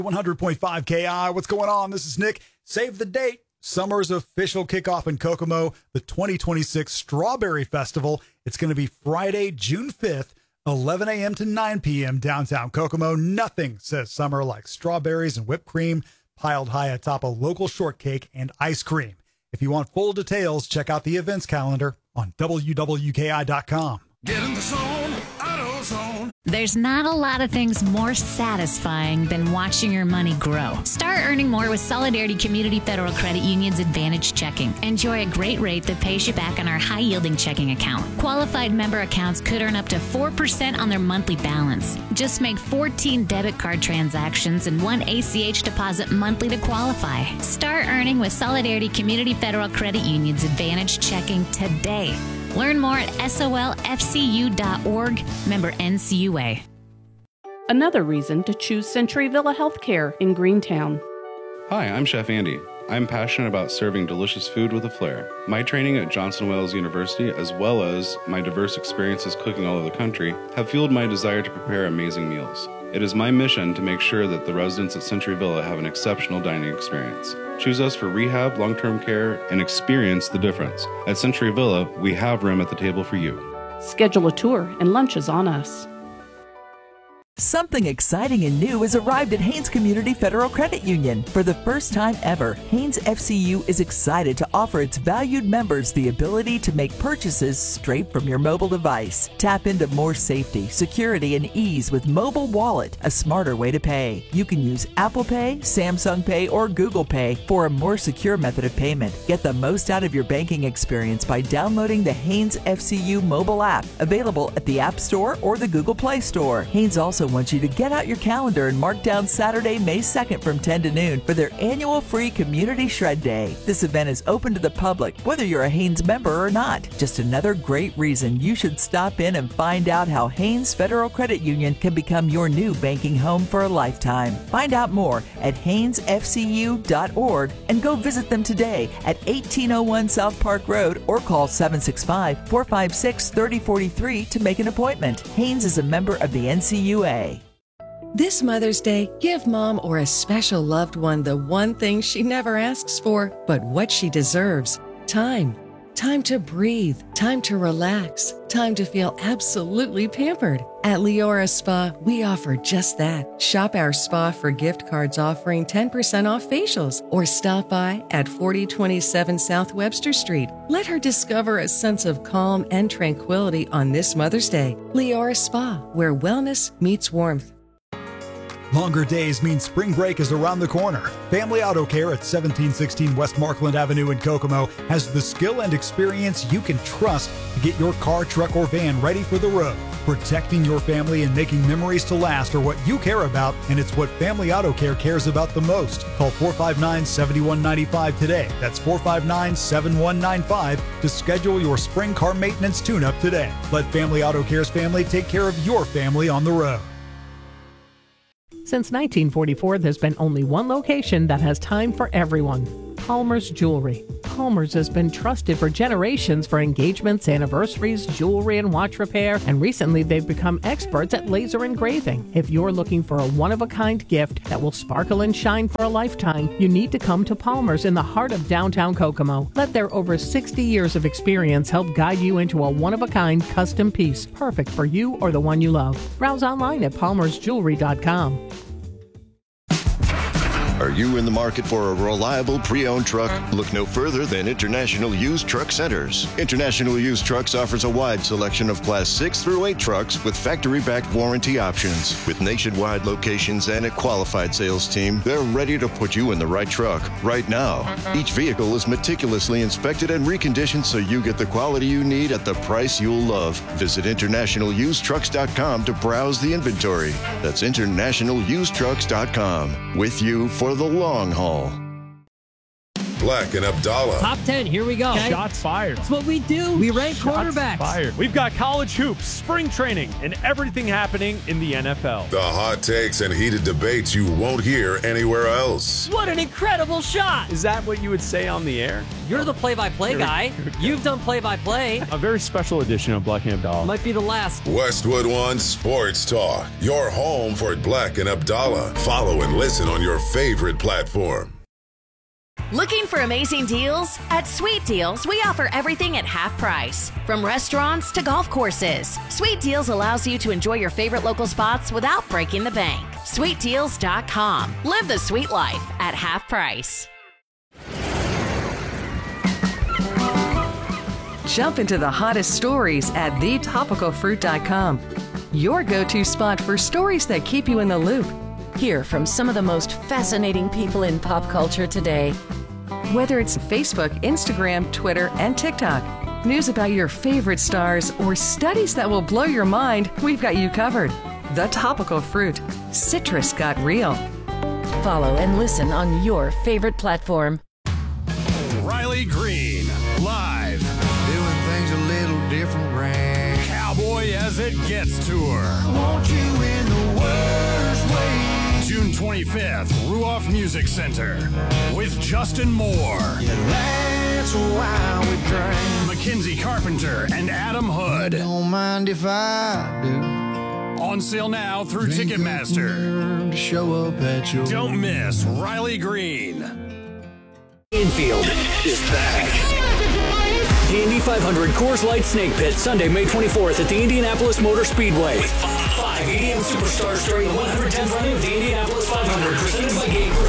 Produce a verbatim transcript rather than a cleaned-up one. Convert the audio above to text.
one hundred point five K I. What's going on? This is Nick. Save the date. Summer's official kickoff in Kokomo, the twenty twenty-six Strawberry Festival. It's going to be Friday, June fifth, eleven a.m. to nine p.m. downtown Kokomo. Nothing says summer like strawberries and whipped cream piled high atop a local shortcake and ice cream. If you want full details, check out the events calendar on W W K I dot com. Get in the zone, AutoZone. There's not a lot of things more satisfying than watching your money grow. Start earning more with Solidarity Community Federal Credit Union's Advantage Checking. Enjoy a great rate that pays you back on our high-yielding checking account. Qualified member accounts could earn up to four percent on their monthly balance. Just make fourteen debit card transactions and one A C H deposit monthly to qualify. Start earning with Solidarity Community Federal Credit Union's Advantage Checking today. Learn more at S O L F C U dot org, member N C U A. Another reason to choose Century Villa Healthcare in Greentown. Hi, I'm Chef Andy. I'm passionate about serving delicious food with a flair. My training at Johnson Wales University, as well as my diverse experiences cooking all over the country, have fueled my desire to prepare amazing meals. It is my mission to make sure that the residents at Century Villa have an exceptional dining experience. Choose us for rehab, long-term care, and experience the difference. At Century Villa, we have room at the table for you. Schedule a tour and lunch is on us. Something exciting and new has arrived at Haines Community Federal Credit Union. For the first time ever, Haines F C U is excited to offer its valued members the ability to make purchases straight from your mobile device. Tap into more safety, security, and ease with Mobile Wallet, a smarter way to pay. You can use Apple Pay, Samsung Pay, or Google Pay for a more secure method of payment. Get the most out of your banking experience by downloading the Haines F C U mobile app, available at the App Store or the Google Play Store. Haines also wants you to get out your calendar and mark down Saturday, May second from ten to noon for their annual free Community Shred Day. This event is open to the public, whether you're a Haines member or not. Just another great reason you should stop in and find out how Haines Federal Credit Union can become your new banking home for a lifetime. Find out more at Haines F C U dot org and go visit them today at eighteen oh one South Park Road or call seven six five, four five six, three oh four three to make an appointment. Haines is a member of the N C U A. This Mother's Day, give mom or a special loved one the one thing she never asks for, but what she deserves: time. Time to breathe, time to relax, time to feel absolutely pampered. At Leora Spa, we offer just that. Shop our spa for gift cards offering ten percent off facials, or stop by at forty twenty-seven South Webster Street. Let her discover a sense of calm and tranquility on this Mother's Day. Leora Spa, where wellness meets warmth. Longer days mean spring break is around the corner. Family Auto Care at seventeen sixteen West Markland Avenue in Kokomo has the skill and experience you can trust to get your car, truck, or van ready for the road. Protecting your family and making memories to last are what you care about, and it's what Family Auto Care cares about the most. Call four five nine, seven one nine five today. That's four five nine, seven one nine five to schedule your spring car maintenance tune-up today. Let Family Auto Care's family take care of your family on the road. Since nineteen forty-four, there's been only one location that has time for everyone: Palmer's Jewelry. Palmer's has been trusted for generations for engagements, anniversaries, jewelry, and watch repair, and recently they've become experts at laser engraving. If you're looking for a one-of-a-kind gift that will sparkle and shine for a lifetime, you need to come to Palmer's in the heart of downtown Kokomo. Let their over sixty years of experience help guide you into a one-of-a-kind custom piece, perfect for you or the one you love. Browse online at palmers jewelry dot com. Are you in the market for a reliable pre-owned truck? Look no further than International Used Truck Centers. International Used Trucks offers a wide selection of Class six through eight trucks with factory-backed warranty options. With nationwide locations and a qualified sales team, they're ready to put you in the right truck right now. Each vehicle is meticulously inspected and reconditioned so you get the quality you need at the price you'll love. Visit international used trucks dot com to browse the inventory. That's international used trucks dot com. With you for the long haul. Black and Abdallah. Top ten, here we go. Okay. Shots fired. That's what we do. We rank Shots quarterbacks. Fired. We've got college hoops, spring training, and everything happening in the N F L. The hot takes and heated debates you won't hear anywhere else. What an incredible shot. Is that what you would say on the air? You're the play-by-play guy. You've done play-by-play. A very special edition of Black and Abdallah. Might be the last. Westwood One Sports Talk. Your home for Black and Abdallah. Follow and listen on your favorite platform. Looking for amazing deals? At Sweet Deals, we offer everything at half price. From restaurants to golf courses, Sweet Deals allows you to enjoy your favorite local spots without breaking the bank. sweet deals dot com. Live the sweet life at half price. Jump into the hottest stories at the topical fruit dot com. Your go-to spot for stories that keep you in the loop. Hear from some of the most fascinating people in pop culture today. Whether it's Facebook, Instagram, Twitter, and TikTok, news about your favorite stars, or studies that will blow your mind, we've got you covered. The Topical Fruit. Citrus got real. Follow and listen on your favorite platform. Riley Green, live. Doing things a little different, Ray. Cowboy as it gets tour. Want you in the worst way. June twenty-fifth, Ruoff Music Center with Justin Moore. Yeah, that's why we drink. Mackenzie Carpenter and Adam Hood. Don't mind if I do. On sale now through drink Ticketmaster. To show up at your Don't miss Riley Green. Infield is back. The Indy five hundred Coors Light Snake Pit, Sunday, May twenty-fourth at the Indianapolis Motor Speedway. With five E D M superstars during the one hundred tenth running of the Indianapolis five hundred, presented by Gabriel.